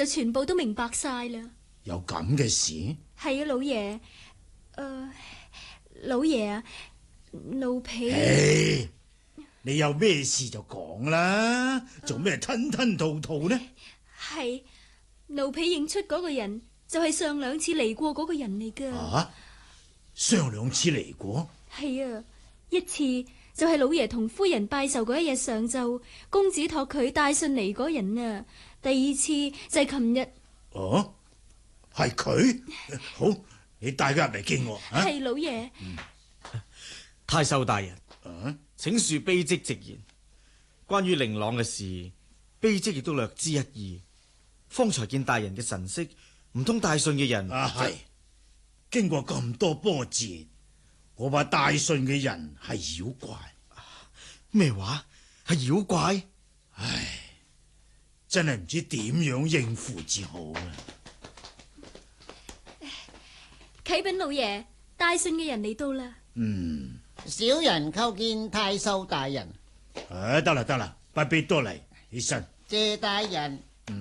就全部都明白晒啦。 有咁嘅事？ 係啊，老爺。老爺啊，奴婢。 唉，你有咩事就講啦，做咩吞吞吐吐呢？ 係奴婢認出嗰個人就係上兩次嚟過嗰個人嚟噶。 啊，上兩次嚟過？ 係啊，一次就係老爺同夫人拜壽嗰一日上晝，公子託佢帶信嚟嗰人啊。第二次就係琴日。 哦，係佢？好，你帶佢入嚟見我。 係老爺。 太守大人，請恕卑職直言，關於令郎嘅事，卑職亦都略知一二。方才見大人嘅神色，唔通帶信嘅人係經過咁多波折，我話帶信嘅人係妖怪。 咩話？係妖怪？ 唉，真係唔知點樣應付至好啊！ 啟稟老爺，帶信嘅人嚟到啦。 小人叩見太守大人。 得啦，不必多嚟，起身。 謝大人。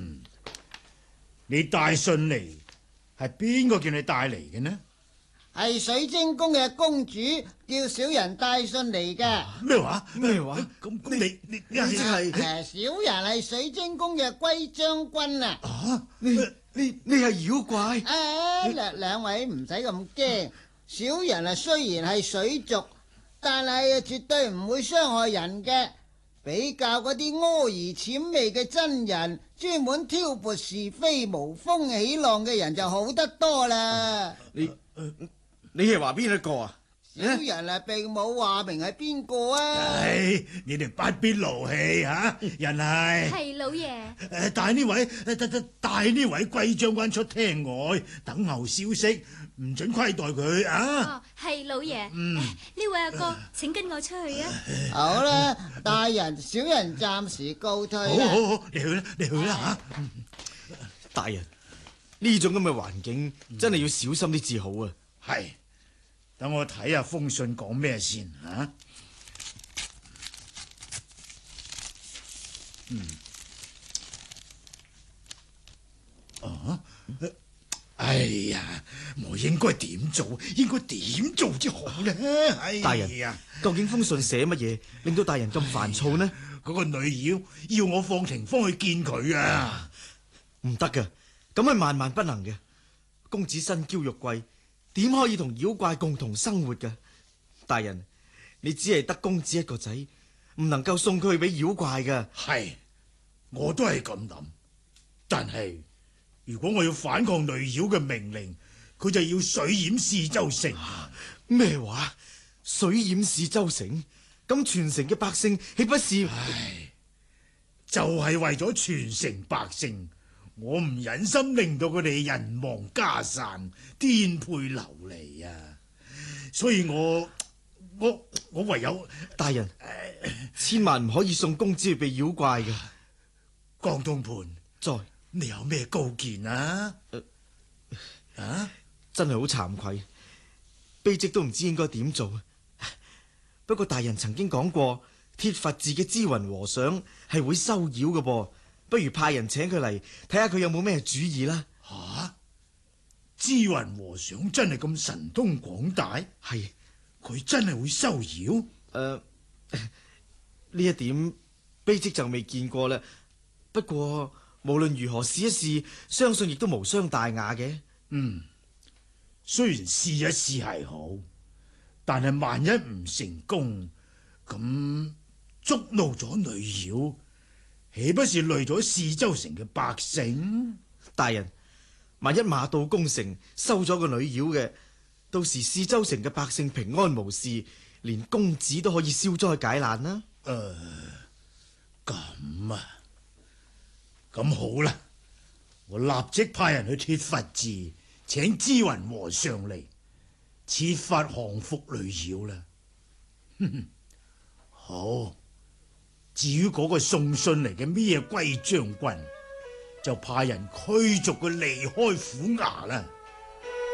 你帶信嚟係邊個叫你帶嚟嘅呢？ 係水晶宮嘅公主叫小人帶信嚟嘅。 咩話？ 咁你即係小人係水晶宮嘅龜將軍啊！ 你係妖怪？ 兩位唔使咁驚，小人雖然係水族，但係絕對唔會傷害人嘅。比較嗰啲阿諛諂媚嘅真人，專門挑撥是非、無風起浪嘅人就好得多啦。 你係話邊一個啊？ 小人並冇話明係邊個啊！ 唉，你哋不必勞氣吓，人係老爺。 帶呢位龜將軍出廳外等候消息，唔准虧待佢啊！ 係老爺。呢位阿哥，請跟我出去啊！ 好啦，大人，小人暫時告退啦。 好，你去啦吓。 大人，呢種咁嘅環境真係要小心啲至好啊！ 係。等我睇下封信講咩先吓。哎呀，我應該點做至好呢？ 大人，究竟封信寫乜嘢，令到大人咁煩躁呢？ 嗰個女妖要我放霆鋒去見佢啊！ 唔得噶，咁係萬萬不能嘅。公子身嬌肉貴，點可以同妖怪共同生活噶？大人，你只係得公子一個仔，唔能夠送佢去俾妖怪噶。 係，我都係咁諗。但係如果我要反抗女妖嘅命令，佢就要水淹四周城。 咩話？水淹四周城？咁全城嘅百姓豈不是？ 唉，就係為咗全城百姓，我唔忍心令到佢哋人亡家散、顛沛流離啊！所以我唯有。 大人，千萬唔可以送公子去俾妖怪嘅。 江東盤， 在， 你有咩高見啊？ 真係好慚愧，卑職都唔知應該點做。不過大人曾經講過，鐵佛寺嘅知雲和尚係會收妖嘅噃，不如派人請佢嚟睇下佢有冇咩主意啦。 知雲和尚真係咁神通廣大？ 係， 佢真係會收妖？ 呢一點卑職就未見過啦。不過無論如何試一試，相信亦都無傷大雅嘅。 雖然試一試係好，但係萬一唔成功，咁觸怒咗女妖，豈不是累咗四周城嘅百姓？ 大人，萬一馬到功成，收咗個女妖嘅，到時四周城嘅百姓平安無事，連公子都可以消災解難啦。 咁啊，咁好啦，我立即派人去鐵佛寺請知雲和尚嚟，設法降服女妖啦。好，至於嗰個送信嚟嘅咩龜將軍，就派人驅逐佢離開府衙啦。